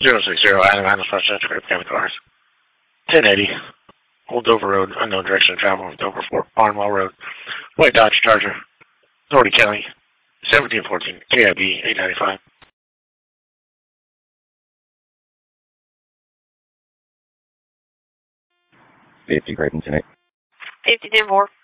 060, Adam Adams, Westchester, Great Family Cars. 1080, Old Dover Road, unknown direction of travel from Dover, Fort Barnwell Road, White Dodge Charger, Authority County, 1714, KIB 895. 50, Creighton, 10-8. 50, 10-4.